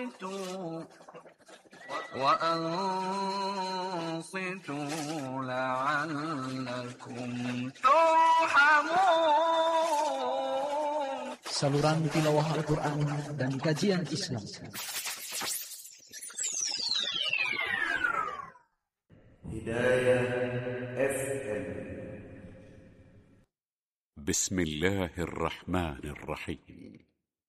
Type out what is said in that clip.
وأنصتوا لعلكم ترحمون. Saluran tilawah Al-Quran dan kajian Islam. Hidayah FM. بسم الله الرحمن الرحيم.